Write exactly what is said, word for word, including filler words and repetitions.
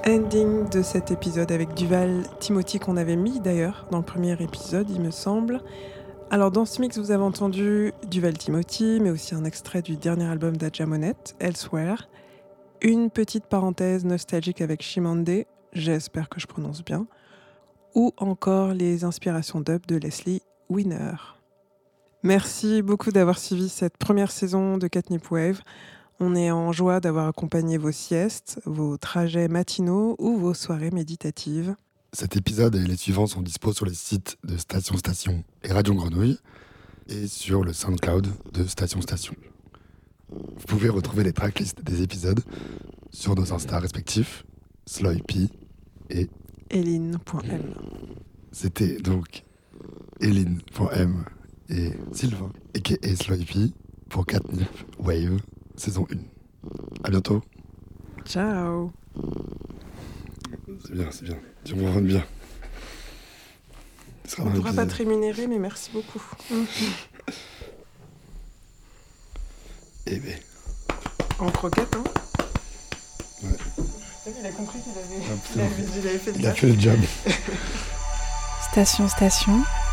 Ending de cet épisode avec Duval Timothy qu'on avait mis d'ailleurs dans le premier épisode, il me semble. Alors dans ce mix, vous avez entendu Duval Timothy, mais aussi un extrait du dernier album d'Adja Monette, Elsewhere. Une petite parenthèse nostalgique avec Chimamanda, j'espère que je prononce bien. Ou encore les inspirations dub de Leslie Winner. Merci beaucoup d'avoir suivi cette première saison de Catnip Wave. On est en joie d'avoir accompagné vos siestes, vos trajets matinaux ou vos soirées méditatives. Cet épisode et les suivants sont dispos sur les sites de Station Station et Radio Grenouille et sur le SoundCloud de Station Station. Vous pouvez retrouver les tracklists des épisodes sur nos Insta respectifs, Sloypy et Eline.m. C'était donc Eline.m et Sylvain, aka Sloypy, pour Catnip Wave, saison un. À bientôt. Ciao. C'est bien, c'est bien. Tu me rends bien. On ne pourra pas te rémunérer, mais merci beaucoup. Eh ben. En croquette, hein. Ouais. Il a compris qu'il avait, il avait, il avait fait le Il a fait le job. Station, station.